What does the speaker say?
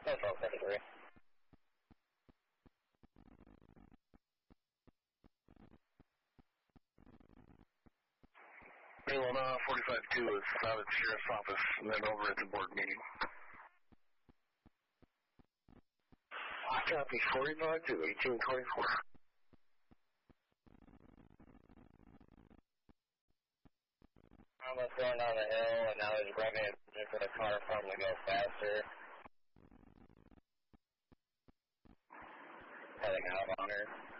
1273. Well, 45-2 is out at the sheriff's office and then over at the board meeting. Copy 45 to 1824. Almost going down the hill, and now there's grabbing for the car from to go faster. Heading out on her.